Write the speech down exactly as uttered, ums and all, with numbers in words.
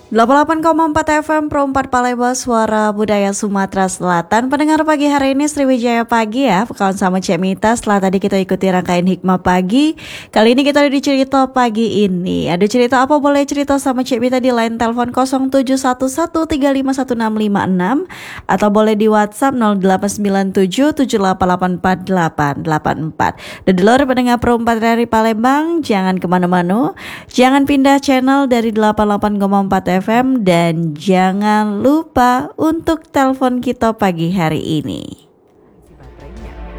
delapan puluh delapan koma empat F M Pro empat Palembang, Suara Budaya Sumatera Selatan. Pendengar pagi hari ini Sriwijaya Pagi ya, kawan sama Cek Mita. Setelah tadi kita ikuti rangkaian Hikmah Pagi, kali ini kita ada di cerita pagi ini. Ada cerita apa, boleh cerita sama Cek Mita di line telepon nol tujuh satu satu tiga lima satu enam lima enam atau boleh di WhatsApp nol delapan sembilan tujuh tujuh delapan delapan empat delapan delapan empat. Dan dulur pendengar Pro empat dari Palembang, jangan kemana-mana, jangan pindah channel dari delapan puluh delapan koma empat F M dan jangan lupa untuk telepon kita pagi hari ini.